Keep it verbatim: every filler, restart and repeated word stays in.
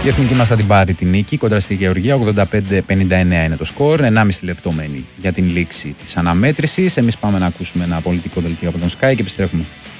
Η εθνική μας θα την πάρει τη νίκη κόντρα στη Γεωργία. ογδόντα πέντε πενήντα εννέα είναι το σκορ. ενάμιση λεπτό μένει για την λήξη της αναμέτρησης. Εμείς πάμε να ακούσουμε ένα πολιτικό δελτίο από τον Sky και επιστρέφουμε.